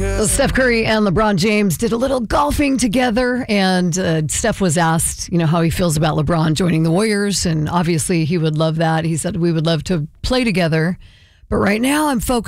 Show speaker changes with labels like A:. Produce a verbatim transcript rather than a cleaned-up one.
A: So Steph Curry and LeBron James did a little golfing together, and uh, Steph was asked, you know, how he feels about LeBron joining the Warriors, and obviously he would love that. He said, we would love to play together, but right now I'm focused